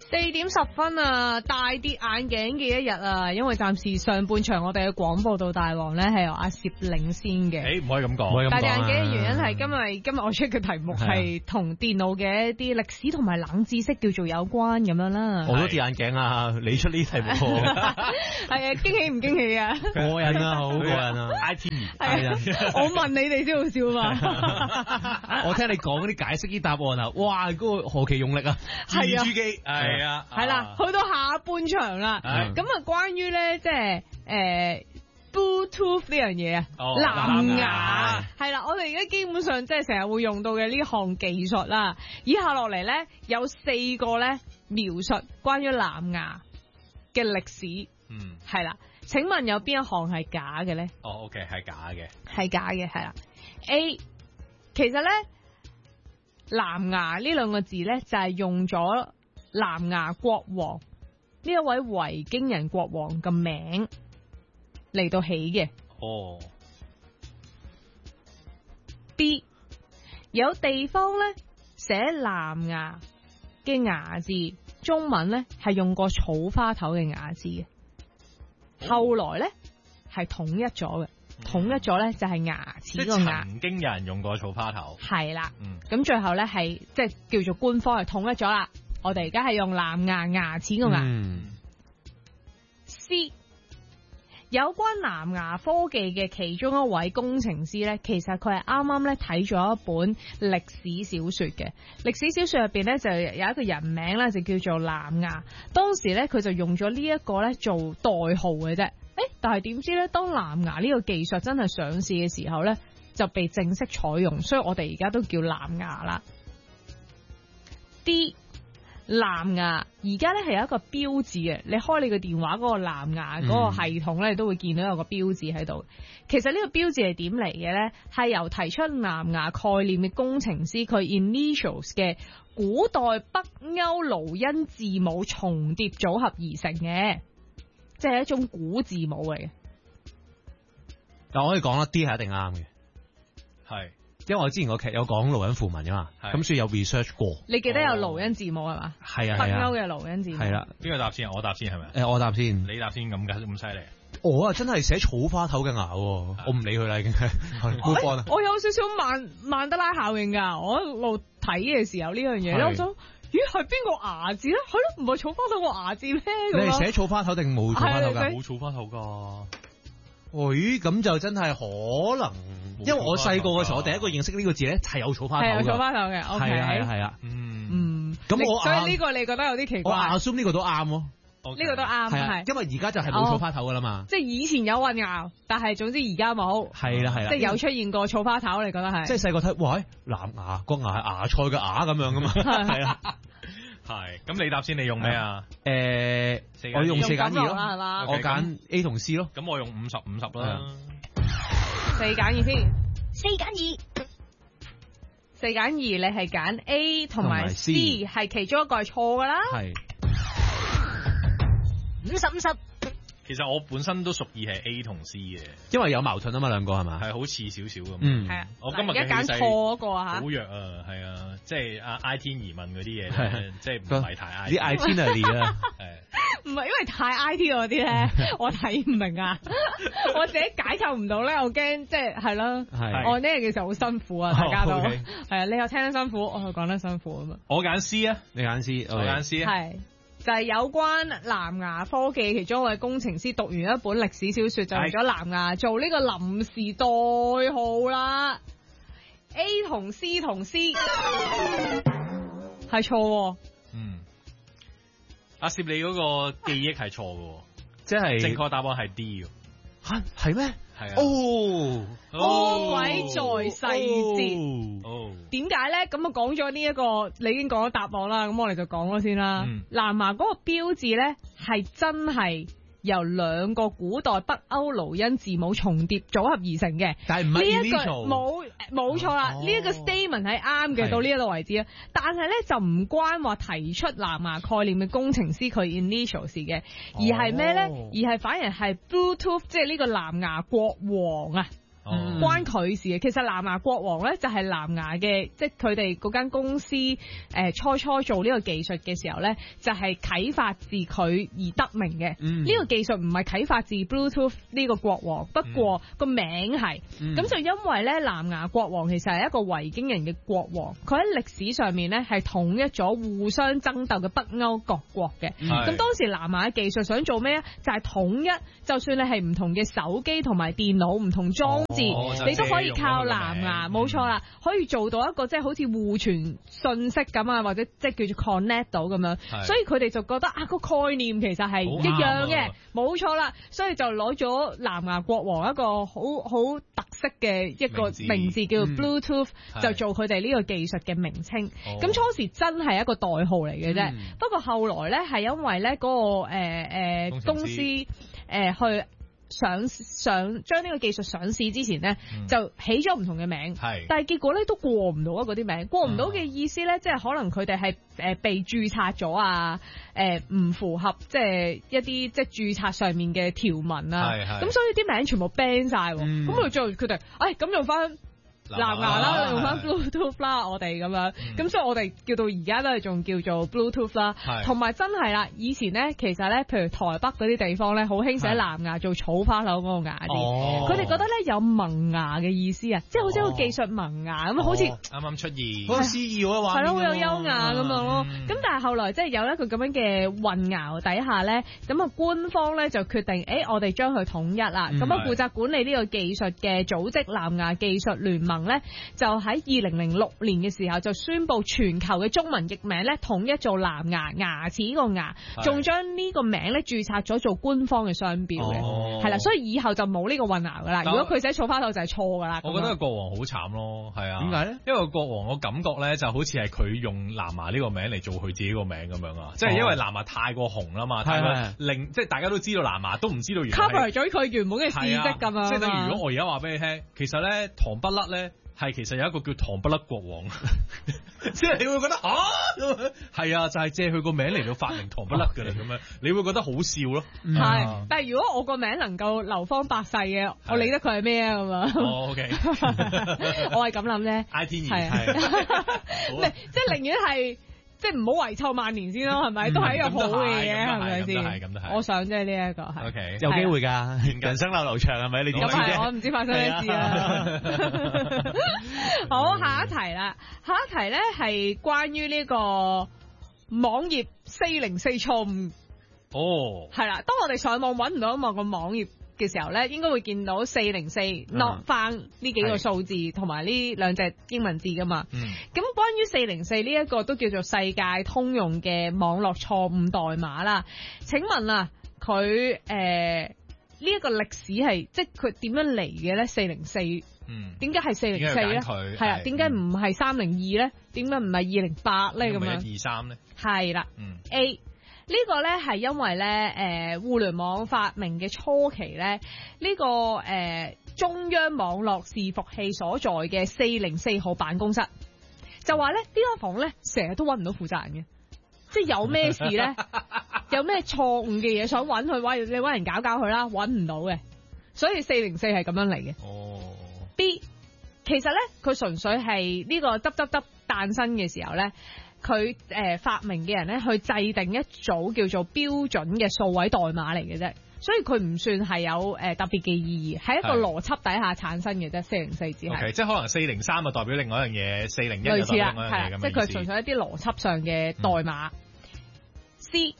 4點10分啊，大跌眼鏡嘅一日啊，因為暫時上半場我哋嘅廣播道大王咧係由阿攝領先嘅。 唔可以咁講。 大跌眼鏡嘅原因係今日我出嘅題目係同電腦嘅一啲歷史同埋冷知識叫做有關咁樣啦。 我都跌眼鏡啊，你出呢題目係啊，驚喜唔驚喜啊？ 過癮啊，好過癮啊 ！IT 係啊，我問你哋先好笑嘛。 我聽你講嗰啲解釋啲答案啊，哇，嗰個何其用力啊！ 係啊， 機係啊， 係啦，去到下半場啦。咁啊，關於咧即係Bluetooth 呢樣嘢啊，藍牙係啦，我哋而家基本上即係成日會用到嘅呢項技術啦。以下落嚟咧有4個咧描述關於藍牙嘅歷史。係啦，請問有邊一項係假嘅咧 ？OK， 係假嘅， 係假嘅，係啦。A， 其實咧藍牙呢兩個字咧就係用咗藍牙國王呢一位維京人國王嘅名嚟到起嘅。B， 有地方咧寫藍牙嘅牙字，中文咧係用過草花頭嘅牙字嘅，後來咧係統一咗嘅。統一咗咧就係牙齒個牙， 曾經有人用過草花頭， 係啦，咁最後咧係即係叫做官方係統一咗啦。我哋而家係用藍牙牙齒個牙。C， 有關藍牙科技嘅其中一位工程師咧，其實佢係啱啱咧睇咗一本歷史小說嘅。歷史小說入邊咧就有一個人名咧就叫做藍牙，當時咧佢就用咗呢一個咧做代號嘅啫。但係點知咧，當藍牙呢個技術真係上市嘅時候咧，就被正式採用，所以我哋而家都叫藍牙啦。D， 藍牙而家咧係有一個標誌嘅，你開你個電話嗰個藍牙嗰個系統咧，都會見到有個標誌喺度。其實呢個標誌係點嚟嘅咧？係由提出藍牙概念嘅工程師佢 initials 嘅古代北歐盧恩字母重疊組合而成嘅。即係一種古字母嚟嘅， 但我可以講啦，D 係一定啱嘅， 係， 因為我之前個劇有講盧恩符文噶嘛，咁所以有 research 過。 你記得有盧恩字母係嘛？ 係啊， 北歐嘅盧恩字母。 係啦， 邊個答先？我答先係咪？ 我答先， 你答先咁犀利。 我啊真係寫草花頭嘅牙，我唔理佢啦已經。 我有少少曼德拉效應噶，我一路睇嘅時候呢樣嘢咧，我想。咦，係邊個牙字咧？係咯，唔係草花頭個牙字咩？ 你係寫草花頭定冇草花頭噶？ 冇草花頭噶。 咦，咁就真係可能，因為我細個嘅時候，我第一個認識呢個字咧係有草花頭嘅。係有草花頭嘅， 係啊，咁我所以呢個你覺得有啲奇怪？ 我 assume 呢個都啱咯。 呢個都啱，係， 因為而家就係冇草花頭噶啦嘛。 即係以前有混淆，但係總之而家冇。 係啦， 即係有出現過草花頭，你覺得係？ 即係細個睇，喂，藍牙個牙係芽菜嘅芽咁樣噶嘛？係啊， 係。咁你答先，你用咩啊？ 我用4揀2咯， 係嘛？ 我揀 A 同 C 咯。 咁我用50-50啦。 4揀2先，4揀2。4揀2，你係揀 A 同埋 C， 係其中一個係錯噶啦。 係。 50-50， 其實我本身都屬意係 A 同 C 嘅， 因為有矛盾啊嘛，兩個係嘛， 係好似少少咁。 係啊， 我今日而家揀錯嗰個啊， 好弱啊，係啊，即係阿 I 天疑問嗰啲嘢，即係唔係太 I 啲 itinerary 啦， 唔係因為太 I T 嗰啲咧，我睇唔明啊，我自己解構唔到咧，我驚即係咯，我呢嘅時候好辛苦啊，大家都係啊，你又聽得辛苦，我又講得辛苦啊嘛。 我揀 C 啊， 你揀 C， 我揀 C 啊， 係。就係有關藍牙科技，其中一位工程師讀完一本歷史小說，就用咗藍牙做呢個臨時代號啦。A 同 C 同 C 係錯。 阿攝你嗰個記憶係錯嘅， 即係正確答案係 D。 吓，係咩？ 係啊。 魔鬼在細節。點解咧？咁啊講咗呢一個，你已經講咗答案啦。咁我哋就講咗先啦。藍牙嗰個標誌咧，係真係由2個古代北歐盧恩字母重疊組合而成嘅。 但係唔係呢一句冇錯啦。呢一個 statement 係啱嘅，到呢一度為止啊。但係咧就唔關話提出藍牙概念嘅工程師佢 initial 事嘅，而係咩咧？而係反而係 Bluetooth， 即係呢個藍牙國王啊。 關佢事嘅。其實藍牙國王咧就係藍牙嘅，即係佢哋嗰間公司初做呢個技術嘅時候咧，就係啟發自佢而得名嘅。呢個技術唔係啟發自 Bluetooth 呢個國王，不過個名係。咁就因為咧藍牙國王其實係一個維京人嘅國王，佢喺歷史上面咧係統一咗互相爭鬥嘅北歐各國嘅。咁當時藍牙嘅技術想做咩啊？就係統一，就算你係唔同嘅手機同埋電腦唔同裝置，你都可以靠藍牙，冇錯啦，可以做到一個即係好似互傳信息咁啊，或者即係叫做 connect 到咁樣。所以佢哋就覺得啊個概念其實係一樣嘅，冇錯啦。所以就攞咗藍牙國王一個好特色嘅一個名字叫做 Bluetooth，就做佢哋呢個技術嘅名稱。咁初時真係一個代號嚟嘅啫，不過後來咧係因為咧嗰個公司去想將呢個技術上市之前咧，就起咗唔同嘅名，但係結果咧都過唔到啊！嗰啲名過唔到嘅意思咧，即係可能佢哋係被註冊咗啊，唔符合即係一啲即係註冊上面嘅條文啊，咁所以啲名全部 ban 晒，咁佢最後決定，咁用翻藍牙啦，用翻 Bluetooth 啦，我哋咁樣，咁所以我哋叫到而家都係仲叫做 Bluetooth 啦。同埋真係啦，以前咧其實咧，譬如台北嗰啲地方咧，好興寫藍牙做草花柳嗰個牙啲，佢哋覺得咧有萌芽嘅意思啊，即係好似一個技術萌芽咁，好似啱啱出現， 好詩意嗰畫面， 係咯，好有優雅咁樣咯。咁但係後來即係有一個咁樣嘅混淆底下咧，咁啊官方咧就決定，我哋將佢統一啦。咁啊負責管理呢個技術嘅組織藍牙技術聯盟咧，就喺2006年嘅時候就宣布全球嘅中文譯名咧統一做藍牙，牙齒個牙，仲將呢個名咧註冊咗做官方嘅商標嘅，係啦，所以以後就冇呢個混淆噶啦。如果佢寫草花頭就係錯噶啦。 我覺得個國王好慘咯，係啊。 點解咧？ 因為國王我感覺咧就好似係佢用藍牙呢個名嚟做佢自己個名咁樣啊，即係因為藍牙太過紅啦嘛，太過令即係大家都知道藍牙，都唔知道原來 cover 咗佢原本嘅事跡咁樣。 即係等於如果我而家話俾你聽，其實咧糖不甩咧。係其實有一個叫糖不甩國王，即係你會覺得係啊，就係借佢個名嚟到發明糖不甩㗎啦咁樣，你會覺得好笑咯。 係，但係如果我個名能夠流芳百世嘅，我理得佢係咩啊咁啊 ？OK， 我係咁諗啫。 IT 係，即係寧願係。即係唔好遺臭萬年先咯，係咪？都係一個好嘅嘢，係咪先？ 咁都係。 我想即係呢一個係。 OK， 有機會㗎，人生流長係咪？你點知啫？ 我唔知發生咩事啊！好，下一題啦。下一題咧係關於呢個網頁404錯誤。 哦。係啦， 當我哋上網揾唔到個網頁嘅時候咧，應該會見到404 not found 呢幾個數字同埋呢兩隻英文字噶嘛。咁關於404呢一個都叫做世界通用嘅網絡錯誤代碼啦。請問啊，佢呢一個歷史係即係佢點樣嚟嘅咧？404，點解係404咧？係啊，點解唔係302咧？點解唔係208咧？咁樣 123咧？ 係啦，A。呢個咧係因為咧，互聯網發明嘅初期咧，呢個中央網絡伺服器所在嘅404號辦公室，就話咧呢間房咧成日都揾唔到負責人嘅，即係有咩事咧，有咩錯誤嘅嘢想揾佢，你揾人搞佢啦，揾唔到嘅，所以404係咁樣嚟嘅。B 其實咧佢純粹係呢個誕生嘅時候咧。佢發明嘅人咧，去制定一組叫做標準嘅數位代碼嚟嘅啫，所以佢唔算係有特別嘅意義，係一個邏輯底下產生嘅啫。404只係，okay， 即係可能403就代表另外一樣嘢，401就代表另外一樣嘢，類似啦，係啦，即係佢純粹一啲邏輯上嘅代碼。C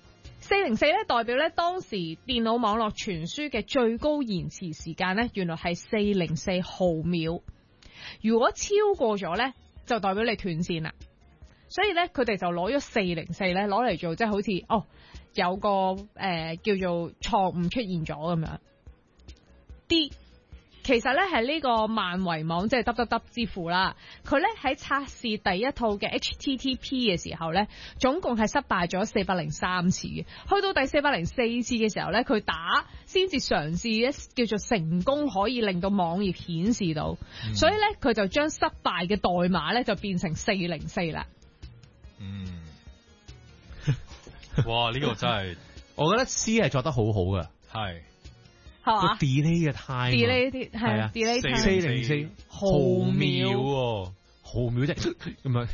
404咧代表咧當時電腦網絡傳輸嘅最高延遲時間咧，原來係404毫秒，如果超過咗咧，就代表你斷線啦。所以咧，佢哋就攞咗404咧，攞嚟做即係好似有個叫做錯誤出現咗咁樣。D 其實咧係呢個萬維網即係 www 之父啦，佢咧喺測試第一套嘅 HTTP 嘅時候咧，總共係失敗咗403次嘅。去到第404次嘅時候咧，佢先至嘗試咧叫做成功可以令到網頁顯示到，所以咧佢就將失敗嘅代碼咧就變成404啦。 哇！呢個真係， 我覺得 C 係作得好好噶， 係係嘛個 delay 嘅 time ？delay 啲係啊，delay time 404 毫秒喎， 毫秒啫，咁樣。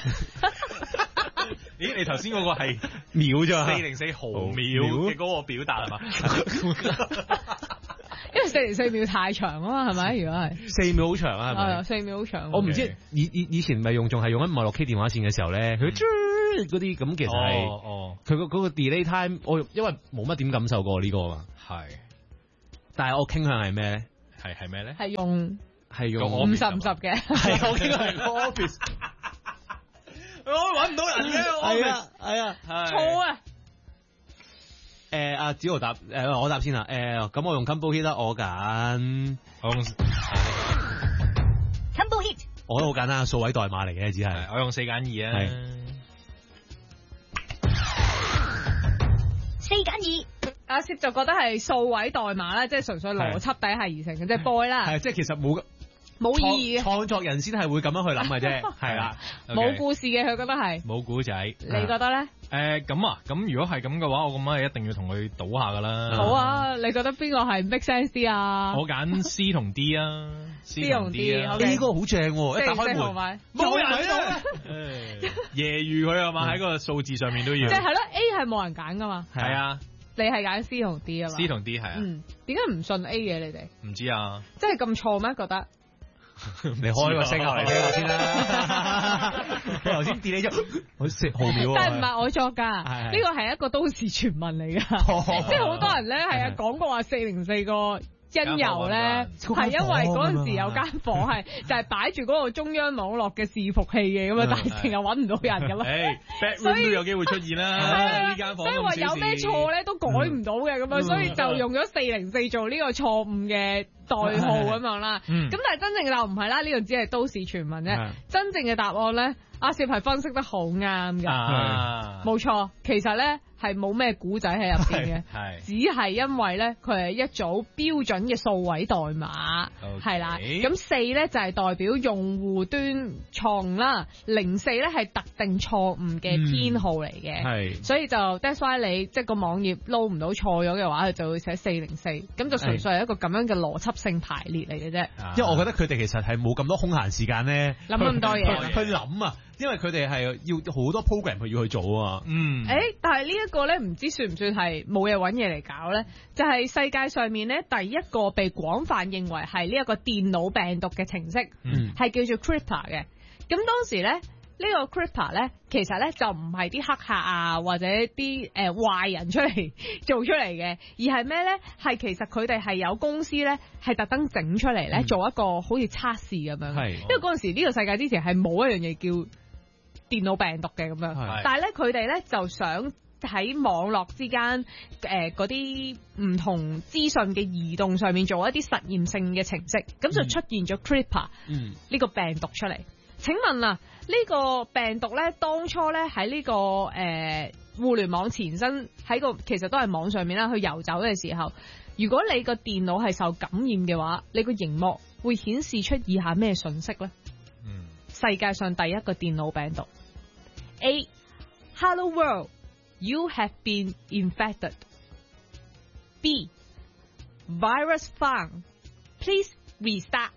咦？你頭先嗰個係秒啫 404毫秒嘅嗰個表達係嘛？ 因為404秒太長啊嘛，係咪？如果係 4秒好長啊，係咪？ 4秒好長。 我唔知以前咪仲係用緊556K 電話線嘅時候咧，佢嗰啲咁其實係佢嗰個 delay time， 我因為冇乜點感受過呢個嘛。 係， 但係我傾向係咩咧？ 係咩咧？ 係用 50 嘅， 係我傾向係 Office。 我揾唔到人嘅， 係啊， 錯啊！ 阿子豪答，我答先啦。咁我用 Combo Hit 啦，我揀。 我用 Combo Hit， 我都好簡單，數位代碼嚟嘅，只係。 我用4+2啊。 4+2，阿 Sir 就覺得係數位代碼啦，即係純粹邏輯底下而成嘅，即係 boy 啦。 係，即係其實冇意義嘅，創作人先係會咁樣去諗嘅啫，係啦， 冇故事嘅佢覺得係冇故仔， 你覺得咧？ 咁如果係咁嘅話，我咁係一定要同佢賭下噶啦。 好啊，你覺得邊個係 make sense 啲啊？ 我揀 C 同 D 啊 ，C 同 D 啊， 呢個好正喎，一打開門冇人喺度， 揶揄佢啊嘛，喺個數字上面都要。 即係咯 ，A 係冇人揀噶嘛？ 係啊， 你係揀 C 同 D 啊嘛？ C 同 D 係啊。 點解唔信 A 嘅你哋？ 唔知啊， 即係咁錯咩？覺得？ 你開個聲入嚟俾我先啦，我頭先 delay 咗，我食毫秒。 但係唔係我作㗎，呢個係一個都市傳聞嚟㗎，即係好多人咧係啊講過話404個因由咧，係因為嗰陣時有間房係就係擺住嗰個中央網絡嘅伺服器嘅咁啊，但係成日揾唔到人㗎嘛， 所以都有機會出現啦。呢間房所以話有咩錯咧都改唔到嘅咁樣，所以就用咗404做呢個錯誤嘅代號咁樣啦，咁但係真正嘅答案唔係啦，呢個只係都市傳聞啫。真正嘅答案咧，阿攝係分析得好啱㗎，冇錯。其實咧係冇咩古仔喺入邊嘅，只係因為咧佢係一組標準嘅數位代碼，係啦。咁4咧就係代表用戶端錯誤啦，04咧係特定錯誤嘅編號嚟嘅，所以就 that's why 你即係個網頁撈唔到錯咗嘅話，佢就會寫404，咁就純粹係一個咁樣嘅邏輯性排列嚟嘅啫。 因為我覺得佢哋其實係冇咁多空閒時間咧， 諗咁多嘢去諗啊，因為佢哋係要好多 program 佢要去做啊。 但係呢一個咧，唔知算唔算係冇嘢揾嘢嚟搞咧？就係世界上面咧第一個被廣泛認為係呢一個電腦病毒嘅程式，係叫做 Crypto 嘅。咁當時咧呢個 Crypto 咧，其實咧就唔係啲黑客啊或者啲壞人出嚟做出嚟嘅，而係咩咧？係其實佢哋係有公司咧係特登整出嚟咧，做一個好似測試咁樣。因為嗰陣時呢個世界之前係冇一樣嘢叫電腦病毒嘅咁樣，但係咧佢哋咧就想喺網絡之間嗰啲唔同資訊嘅移動上面做一啲實驗性嘅程式，咁就出現咗 Creeper 呢個病毒出嚟。請問啊，呢個病毒咧當初咧喺呢個互聯網前身喺個其實都係網上面啦，去遊走嘅時候，如果你個電腦係受感染嘅話，你個熒幕會顯示出以下咩信息咧？世界上第一個電腦病毒 A Hello World You have been infected. B Virus found. Please restart.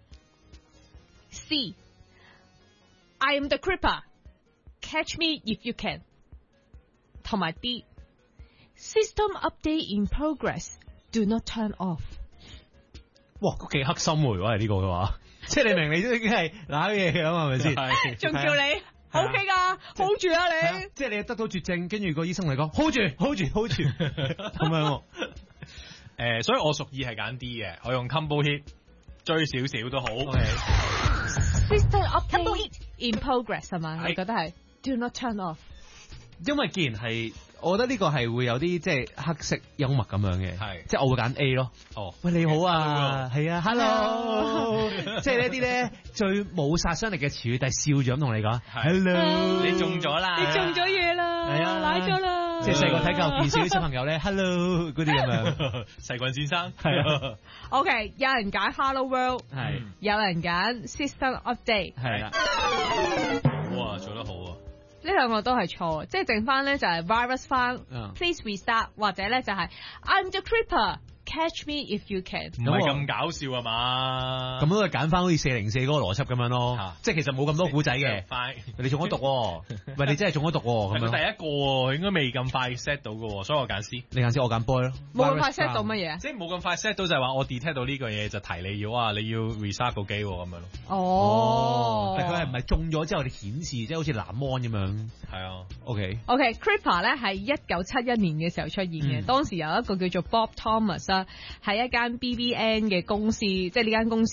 C I am the Creeper. Catch me if you can. 同埋 D System update in progress. Do not turn off. 哇，都幾黑心喎！如果係呢個嘅話，即係你明你都已經係揦嘢嘅嘛，係咪先？ 仲叫你 OK 噶 ，hold 住啊你！ 即係你得到絕症，跟住個醫生嚟講 hold 住咁樣。 所以我屬意係揀 D 嘅，我用 Combo Hit 追少少都好。 System update in progress 係嘛？你覺得係 Do not turn off？ 因為既然係，我覺得呢個係會有啲即係黑色幽默咁樣嘅，即係我會揀 A 咯。喂你好啊，係啊 ，Hello， 即係呢啲咧最冇殺傷力嘅詞語，但係笑住咁同你講 ，Hello， 你中咗啦， 你中咗嘢啦，係啊，賴咗啦。 即係細個睇教育電視啲小朋友咧 ，Hello 嗰啲咁樣， 細棍先生係啊。 OK， 有人揀 Hello World， 係， 有人揀 System Update， 係啦。 哇，做得好啊！ 呢兩個都係錯，即係剩翻咧就係 Virus found，Please restart， 或者咧就係 I'm the Creeper。 Catch Me If You Can。 唔係咁搞笑啊嘛？ 咁都係揀翻好似404嗰個邏輯咁樣咯，即係其實冇咁多古仔嘅。你中咗毒喎，喂，你真係中咗毒喎，咁樣。 係佢第一個喎，應該未咁快 set 到嘅喎，所以我揀 C。 你揀 C，我揀 boy 咯。 冇咁快 set 到乜嘢？ 即係冇咁快 set 到就係話我 detect 到呢個嘢就提你要啊，你要 restart 個機咁樣咯。 哦， 但佢係唔係中咗之後你顯示即係好似藍安咁樣？ 係啊。 OK，Creeper 咧係1971年嘅時候出現嘅，當時有一個叫做 Bob Thomas 啦，係一間 BBN 嘅公司，即係呢間公司